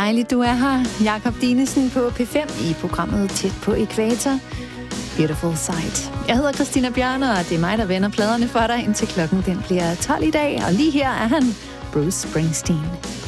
Dejligt, du er her. Jakob Dinesen på P5 i programmet Tæt på Ækvator. Beautiful Sight. Jeg hedder Christina Bjørner, og det er mig, der vender pladerne for dig, indtil klokken den bliver 12 i dag. Og lige her er han, Bruce Springsteen.